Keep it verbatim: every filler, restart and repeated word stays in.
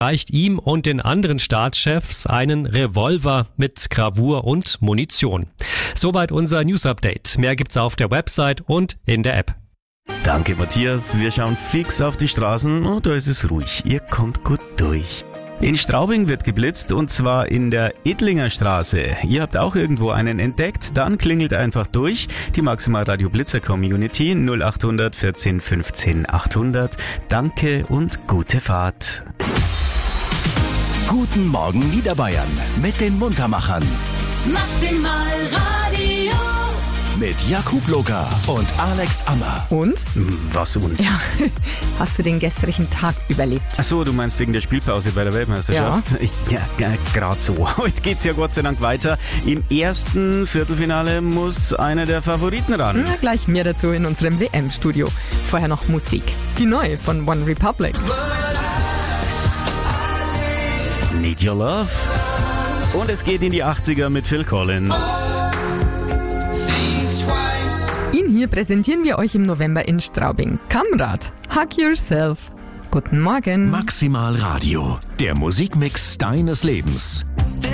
reicht ihm und den anderen Staatschefs einen Revolver mit Gravur und Munition. Soweit unser News-Update. Mehr gibt's auf der Website und in der App. Danke, Matthias. Wir schauen fix auf die Straßen und da ist es ruhig. Ihr kommt gut durch. In Straubing wird geblitzt und zwar in der Idlinger Straße. Ihr habt auch irgendwo einen entdeckt, dann klingelt einfach durch. Die Maximal Radio Blitzer Community null acht hundert vierzehn fünfzehn achthundert. Danke und gute Fahrt. Guten Morgen Niederbayern mit den Muntermachern. Maximal Radio. Mit Jakub Locker und Alex Ammer. Und? Was und? Ja, hast du den gestrigen Tag überlebt? Ach so, du meinst wegen der Spielpause bei der Weltmeisterschaft? Ja, ja, ja gerade so. Heute geht's ja Gott sei Dank weiter. Im ersten Viertelfinale muss einer der Favoriten ran. Na, gleich mehr dazu in unserem W M-Studio. Vorher noch Musik. Die neue von One Republic. Need Your Love. Und es geht in die achtziger mit Phil Collins. Ihn hier präsentieren wir euch im November in Straubing. Kamrat, Hug Yourself. Guten Morgen. Maximal Radio, der Musikmix deines Lebens.